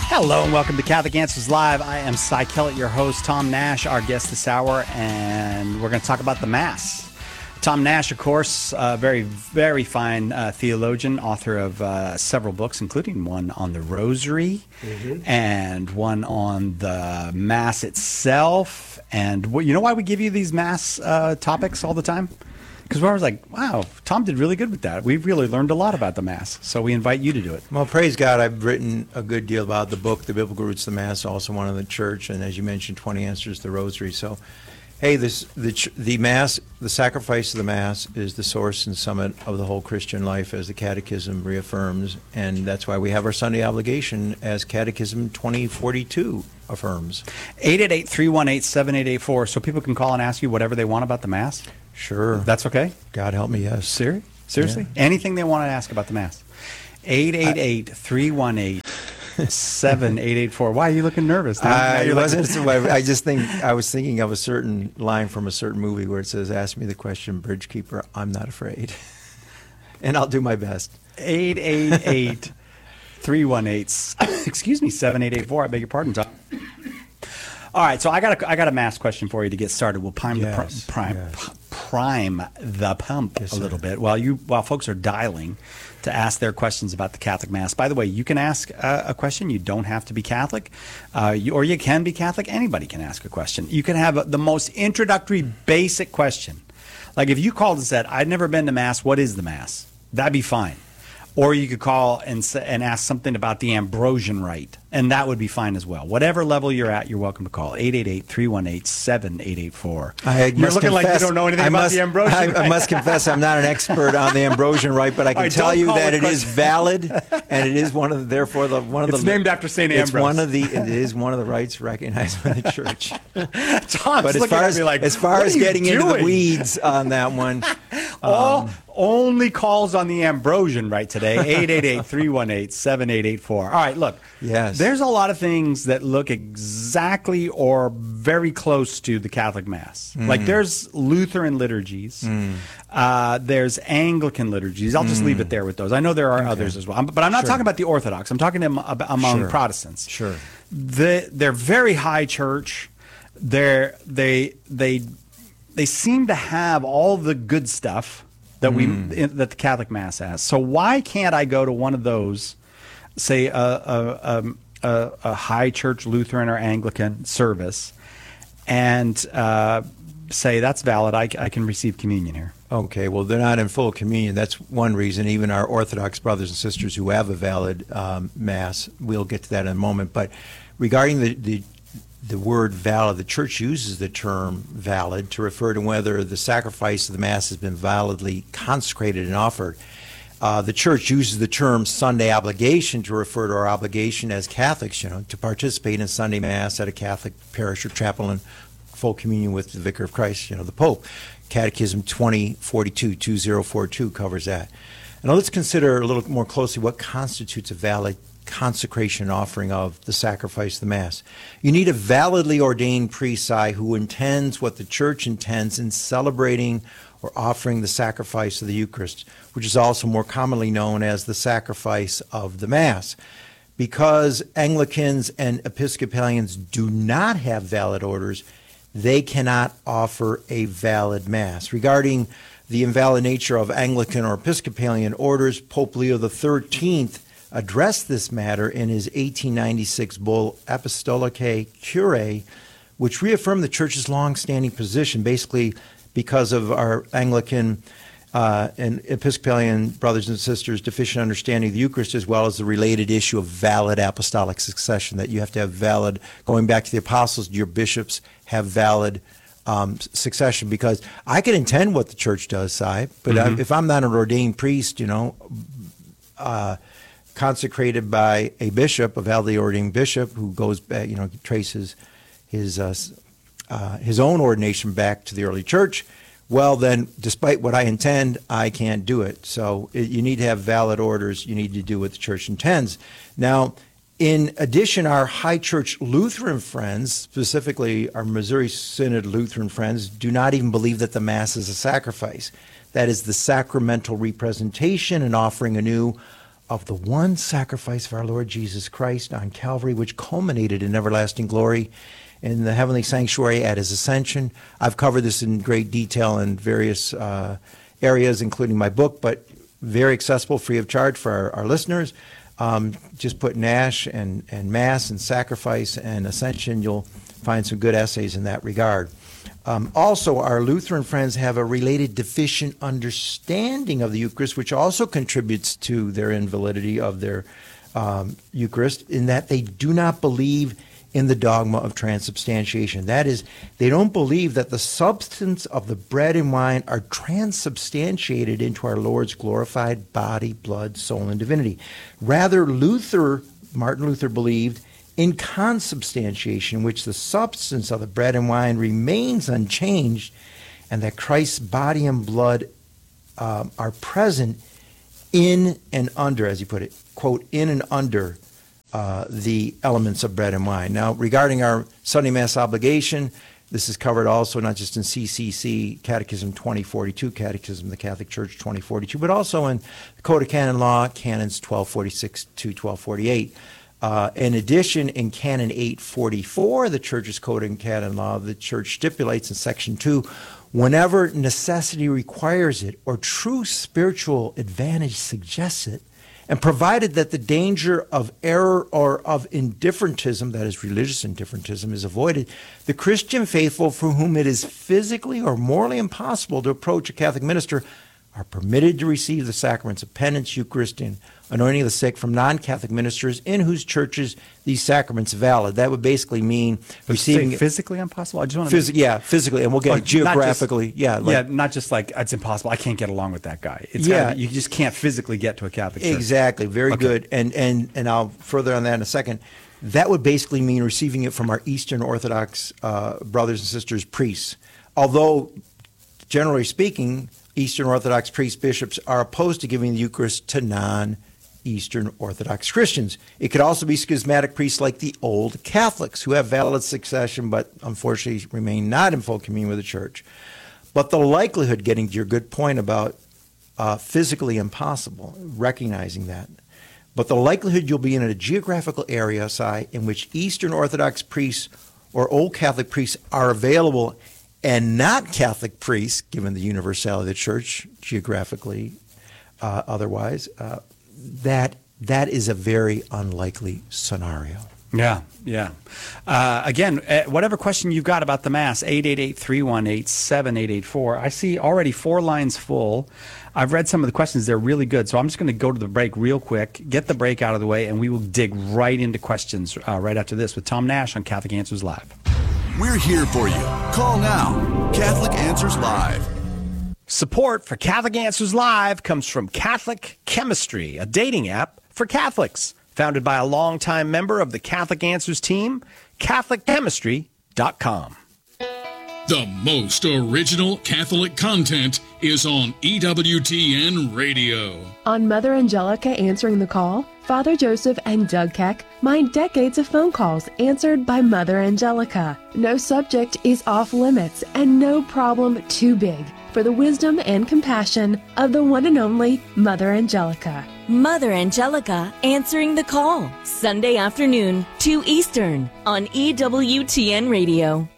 Hello and welcome to Catholic Answers Live. I am Cy Kellett, your host. Tom Nash, our guest this hour, and we're going to talk about the Mass. Tom Nash, of course, very, very fine theologian, author of several books, including one on the Rosary and one on the Mass itself. And you know why we give you these Mass topics all the time? Because we're always like, wow, Tom did really good with that. We've really learned a lot about the Mass, so we invite you to do it. Well, praise God, I've written a good deal about the book, The Biblical Roots of the Mass, also one of the church, and as you mentioned, 20 Answers to the Rosary. So, hey, the Mass, the sacrifice of the Mass is the source and summit of the whole Christian life, as the Catechism reaffirms, and that's why we have our Sunday obligation, as Catechism 2042 affirms. 888-318-7884, so people can call and ask you whatever they want about the Mass? Sure. That's okay? God help me, yes. Seriously? Yeah. Anything they want to ask about the Mass? 888-318-7884. Why are you looking nervous? I was thinking of a certain line from a certain movie where it says, "Ask me the question, Bridgekeeper, I'm not afraid." And I'll do my best. 888-318-7884. I beg your pardon, Tom. All right, so I got a Mass question for you to get started. We'll prime the pump a little bit while folks are dialing to ask their questions about the Catholic Mass. By the way, you can ask a question. You don't have to be Catholic, or you can be Catholic. Anybody can ask a question. You can have the most introductory, basic question. Like if you called and said, "I've never been to Mass. What is the Mass?" That'd be fine. Or you could call and ask something about the Ambrosian Rite, and that would be fine as well. Whatever level you're at, you're welcome to call. 888-318-7884. You're looking like you don't know anything about the Ambrosian Rite. I must confess I'm not an expert on the Ambrosian Rite, but I can tell you that it is valid, and it is one of the. It's named after St. Ambrose. It is one of the rites recognized by the Church. Tom's but as far as getting into the weeds on that one, only calls on the Ambrosian Rite today. 888-318-7884. All right, look. Yes. There's a lot of things that look exactly or very close to the Catholic Mass. Like there's Lutheran liturgies. There's Anglican liturgies. I'll just leave it there with those. I know there are others as well. But I'm not talking about the Orthodox. I'm talking among Protestants. Sure. They're very high church. They seem to have all the good stuff that that the Catholic Mass has. So why can't I go to one of those, say a high church Lutheran or Anglican service, and say that's valid? I can receive communion here. Okay, well, they're not in full communion. That's one reason. Even our Orthodox brothers and sisters who have a valid Mass, we'll get to that in a moment. But regarding the word valid, the Church uses the term valid to refer to whether the sacrifice of the Mass has been validly consecrated and offered. The Church uses the term Sunday obligation to refer to our obligation as Catholics, to participate in Sunday Mass at a Catholic parish or chapel in full communion with the Vicar of Christ, the Pope. Catechism 2042 covers that. Now let's consider a little more closely what constitutes a valid consecration offering of the sacrifice of the Mass. You need a validly ordained priest who intends what the Church intends in celebrating or offering the sacrifice of the Eucharist, which is also more commonly known as the sacrifice of the Mass. Because Anglicans and Episcopalians do not have valid orders, they cannot offer a valid Mass. Regarding the invalid nature of Anglican or Episcopalian orders, Pope Leo XIII addressed this matter in his 1896 bull Apostolicae Curae, which reaffirmed the Church's long-standing position, basically because of our Anglican and Episcopalian brothers and sisters' deficient understanding of the Eucharist, as well as the related issue of valid apostolic succession, that you have to have valid, going back to the apostles, your bishops have valid succession, because I can intend what the Church does, Si, but if I'm not an ordained priest, consecrated by a bishop, a validly ordained bishop, who goes back, traces his own ordination back to the early Church, well, then, despite what I intend, I can't do it. So you need to have valid orders. You need to do what the Church intends. Now, in addition, our high church Lutheran friends, specifically our Missouri Synod Lutheran friends, do not even believe that the Mass is a sacrifice. That is the sacramental representation and offering anew of the one sacrifice of our Lord Jesus Christ on Calvary, which culminated in everlasting glory in the heavenly sanctuary at his ascension. I've covered this in great detail in various areas, including my book, but very accessible, free of charge for our listeners. Just put Nash and Mass and Sacrifice and Ascension. You'll find some good essays in that regard. Also, our Lutheran friends have a related deficient understanding of the Eucharist, which also contributes to their invalidity of their Eucharist, in that they do not believe in the dogma of transubstantiation. That is, they don't believe that the substance of the bread and wine are transubstantiated into our Lord's glorified body, blood, soul, and divinity. Rather, Martin Luther believed in consubstantiation, in which the substance of the bread and wine remains unchanged, and that Christ's body and blood are present in and under, as he put it, quote, in and under the elements of bread and wine. Now, regarding our Sunday Mass obligation, this is covered also not just in CCC Catechism 2042, Catechism of the Catholic Church 2042, but also in the Code of Canon Law, Canons 1246 to 1248. In addition, in Canon 844, the Church's Code and Canon Law, the Church stipulates in Section 2, whenever necessity requires it or true spiritual advantage suggests it, and provided that the danger of error or of indifferentism, that is religious indifferentism, is avoided, the Christian faithful for whom it is physically or morally impossible to approach a Catholic minister are permitted to receive the sacraments of penance, Eucharist, and anointing of the sick from non-Catholic ministers in whose churches these sacraments are valid. That would basically mean receiving it physically impossible. I just want to physically, and we'll get geographically. Not just like it's impossible. I can't get along with that guy. You just can't physically get to a Catholic church. Exactly. Very good. And I'll further on that in a second. That would basically mean receiving it from our Eastern Orthodox brothers and sisters, priests. Although, generally speaking, Eastern Orthodox priests, bishops are opposed to giving the Eucharist to non-Eastern Orthodox Christians. It could also be schismatic priests like the old Catholics who have valid succession but unfortunately remain not in full communion with the Church. But the likelihood, getting to your good point about physically impossible, recognizing that, but the likelihood you'll be in a geographical area, in which Eastern Orthodox priests or Old Catholic priests are available and not Catholic priests, given the universality of the Church, geographically, otherwise, that is a very unlikely scenario. Yeah. Again, whatever question you've got about the Mass, 888-318-7884. I see already 4 lines full. I've read some of the questions. They're really good. So I'm just going to go to the break real quick, get the break out of the way, and we will dig right into questions right after this with Tom Nash on Catholic Answers Live. We're here for you. Call now. Catholic Answers Live. Support for Catholic Answers Live comes from Catholic Chemistry, a dating app for Catholics. Founded by a longtime member of the Catholic Answers team, CatholicChemistry.com. The most original Catholic content is on EWTN Radio. On Mother Angelica Answering the Call, Father Joseph and Doug Keck mine decades of phone calls answered by Mother Angelica. No subject is off limits and no problem too big for the wisdom and compassion of the one and only Mother Angelica. Mother Angelica Answering the Call, Sunday afternoon, 2 Eastern, on EWTN Radio.